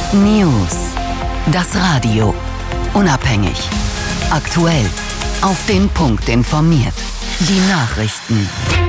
News. Das Radio. Unabhängig. Aktuell. Auf den Punkt informiert. Die Nachrichten.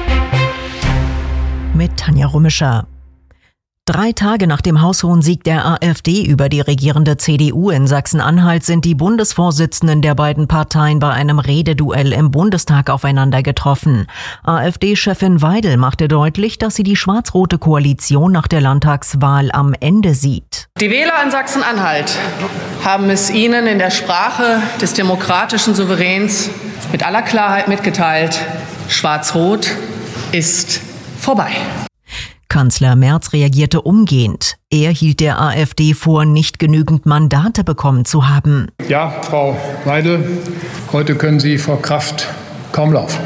Mit Tanja Rummischer. 3 Tage nach dem haushohen Sieg der AfD über die regierende CDU in Sachsen-Anhalt sind die Bundesvorsitzenden der beiden Parteien bei einem Rededuell im Bundestag aufeinander getroffen. AfD-Chefin Weidel machte deutlich, dass sie die schwarz-rote Koalition nach der Landtagswahl am Ende sieht. Die Wähler in Sachsen-Anhalt haben es ihnen in der Sprache des demokratischen Souveräns mit aller Klarheit mitgeteilt: Schwarz-Rot ist vorbei. Kanzler Merz reagierte umgehend. Er hielt der AfD vor, nicht genügend Mandate bekommen zu haben. Ja, Frau Weidel, heute können Sie vor Kraft kaum laufen.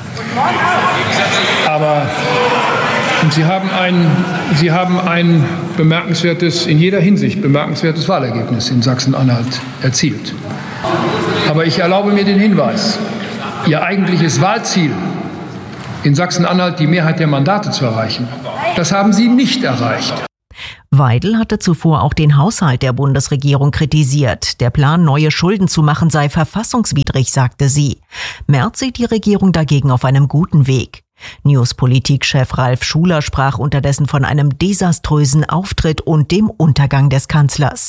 Aber Sie haben ein bemerkenswertes, in jeder Hinsicht bemerkenswertes Wahlergebnis in Sachsen-Anhalt erzielt. Aber ich erlaube mir den Hinweis: Ihr eigentliches Wahlziel, in Sachsen-Anhalt die Mehrheit der Mandate zu erreichen, das haben Sie nicht erreicht. Weidel hatte zuvor auch den Haushalt der Bundesregierung kritisiert. Der Plan, neue Schulden zu machen, sei verfassungswidrig, sagte sie. Merz sieht die Regierung dagegen auf einem guten Weg. Newspolitik-Chef Ralf Schuler sprach unterdessen von einem desaströsen Auftritt und dem Untergang des Kanzlers.